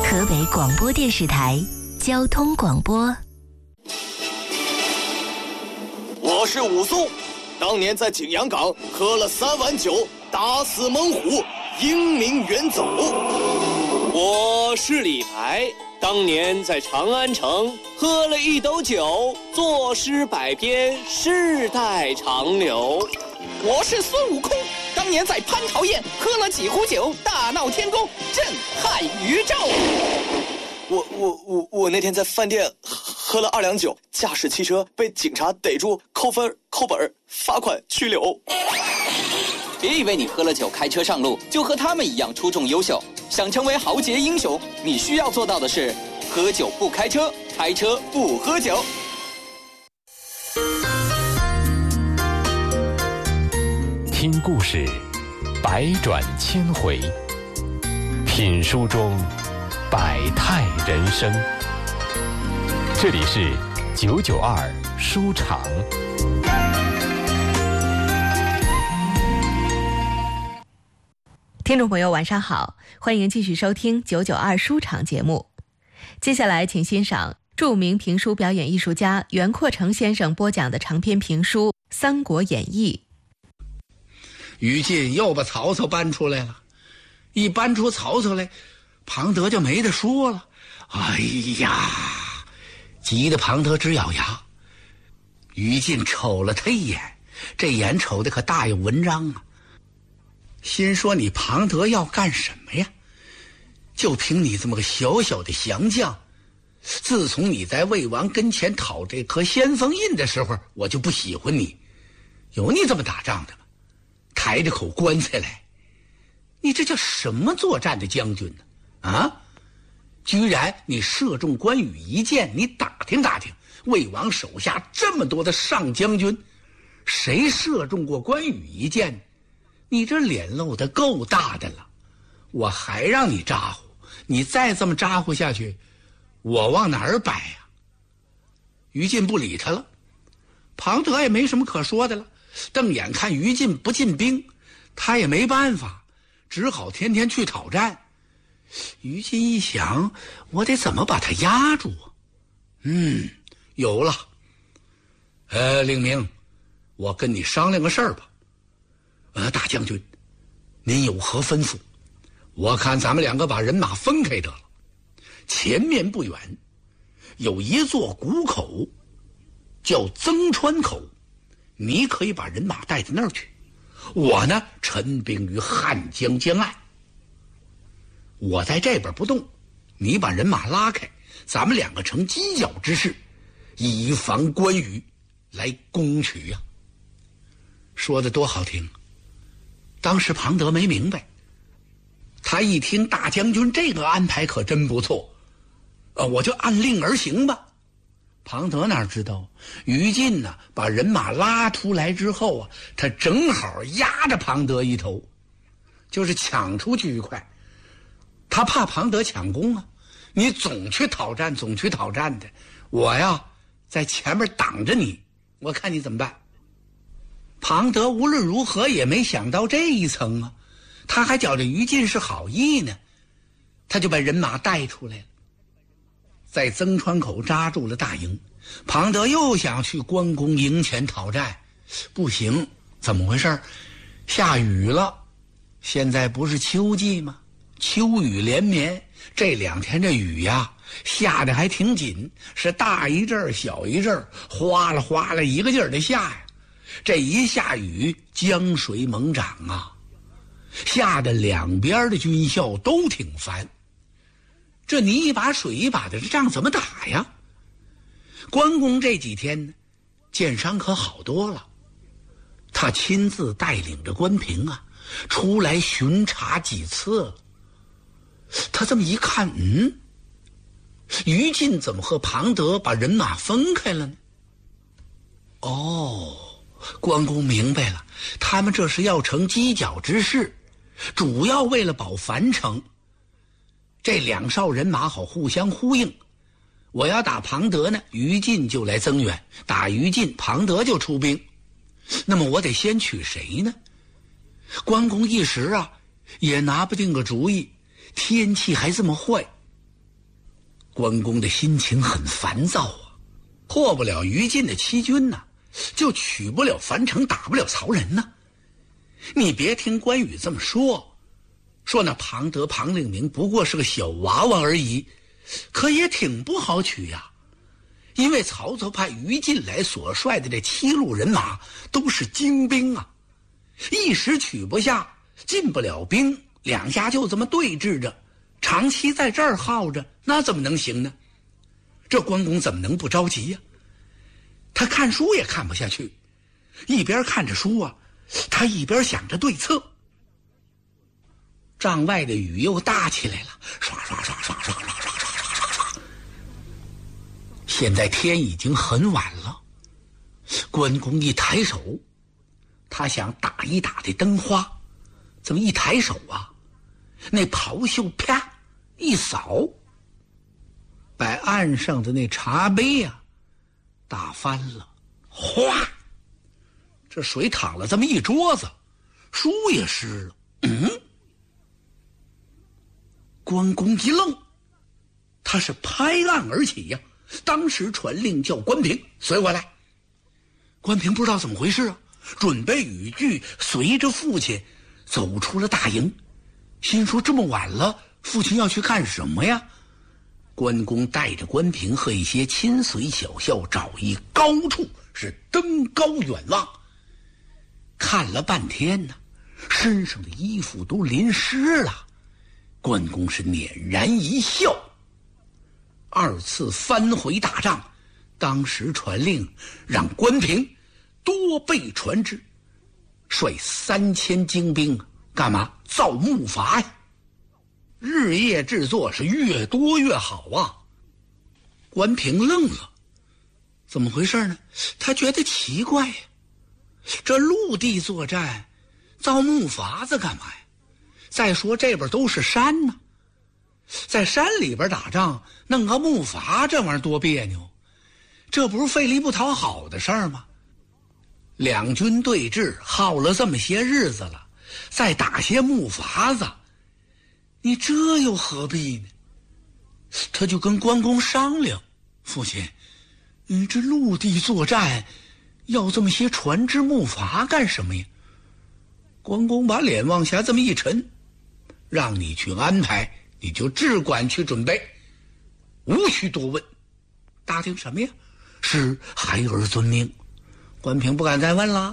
河北广播电视台交通广播。 我是武松，当年在景阳冈喝了3碗酒，打死猛虎，英名远走。 我是李白，当年在长安城喝了1斗酒，作诗百篇，世代长流。 我是孙悟空，当年在蟠桃宴喝了几壶酒，大闹天宫，震撼宇宙。 我那天在饭店喝了2两酒，驾驶汽车被警察逮住，扣分、扣本、罚款、拘留。 别以为你喝了酒开车上路就和他们一样出众优秀，想成为豪杰英雄，你需要做到的是喝酒不开车，开车不喝酒。 听故事，百转千回；品书中，百态人生。这里是992书场。 听众朋友晚上好，欢迎继续收听992书场节目。接下来请欣赏著名评书表演艺术家袁阔成先生播讲的长篇评书《三国演义》。 于禁又把曹操搬出来了，一搬出曹操来，庞德就没得说了。哎呀，急得庞德直咬牙。于禁瞅了他一眼，这眼瞅得可大有文章啊。心说你庞德要干什么呀？就凭你这么个小小的降将，自从你在魏王跟前讨这颗先锋印的时候，我就不喜欢你。有你这么打仗的吗？抬着口棺材来，你这叫什么作战的将军呢？啊！居然你射中关羽一箭，你打听打听，魏王手下这么多的上将军，谁射中过关羽一箭？你这脸露得够大的了，我还让你咋呼，你再这么咋呼下去，我往哪儿摆呀？于禁不理他了，庞德也没什么可说的了，瞪眼看于禁不进兵，他也没办法，只好天天去讨战。于禁一想，我得怎么把他压住啊？有了。令明，我跟你商量个事儿吧。大将军，您有何吩咐？我看咱们2个把人马分开得了。前面不远有一座谷口，叫曾川口，你可以把人马带到那儿去。我呢，陈兵于汉江江岸，我在这边不动，你把人马拉开，咱们2个成犄角之势，以防关羽来攻取呀。说的多好听。当时庞德没明白，他一听大将军这个安排可真不错，我就按令而行吧。庞德哪知道，于禁呢把人马拉出来之后啊，他正好压着庞德一头，就是抢出去一块。他怕庞德抢功啊，你总去讨战的，我呀在前面挡着你，我看你怎么办。庞德无论如何也没想到这一层啊，他还觉着于禁是好意呢，他就把人马带出来了，在曾川口扎住了大营。庞德又想去关公营前讨战，不行，怎么回事？下雨了，现在不是秋季吗？秋雨连绵，这2天这雨呀下得还挺紧，是大一阵小一阵，哗啦哗啦一个劲儿的下呀。这一下雨，江水猛涨啊，吓得2边的军校都挺烦。这你一把水一把的，这仗怎么打呀？关公这几天呢，箭伤可好多了，他亲自带领着关平啊出来巡查几次了。他这么一看，于禁怎么和庞德把人马分开了呢？关公明白了，他们这是要成犄角之势，主要为了保樊城。这2哨人马好互相呼应，我要打庞德呢，于禁就来增援；打于禁，庞德就出兵。那么我得先取谁呢？关公一时啊也拿不定个主意，天气还这么坏， 关公的心情很烦躁啊，破不了于禁的7军呢，就取不了樊城，打不了曹仁呢。你别听关羽这么说那庞德、庞令明不过是个小娃娃而已，可也挺不好取呀。因为曹操派于禁来所率的这7路人马都是精兵啊，一时取不下，进不了兵，两家就这么对峙着，长期在这儿耗着，那怎么能行呢？这关公怎么能不着急呀？他看书也看不下去，一边看着书啊，他一边想着对策。帐外的雨又大起来了，刷刷刷刷刷刷刷刷刷刷。现在天已经很晚了，关公一抬手，他想打一打这灯花，这么一抬手啊，那袍袖啪一扫，把岸上的那茶杯啊打翻了，哗，这水淌了这么一桌子，书也湿了。关公一愣，他是拍案而起呀，当时传令叫关平随我来。关平不知道怎么回事啊，准备雨具，随着父亲走出了大营，心说这么晚了，父亲要去干什么呀？关公带着关平和一些亲随小校找一高处，是登高远望，看了半天呢，身上的衣服都淋湿了。关公是捻然一笑，二次翻回大帐，当时传令让关平多备船只，率3000精兵干嘛？造木筏呀！日夜制作是越多越好啊。关平愣了，怎么回事呢？他觉得奇怪呀，这陆地作战造木筏子干嘛呀？再说这边都是山呢，在山里边打仗弄个木筏，这玩意儿多别扭，这不是费力不讨好的事儿吗？两军对峙耗了这么些日子了，再打些木筏子，你这又何必呢？他就跟关公商量，父亲，你这陆地作战要这么些船只木筏干什么呀？关公把脸往下这么一沉，让你去安排，你就只管去准备，无需多问。答应什么呀？是孩儿遵命。关平不敢再问了。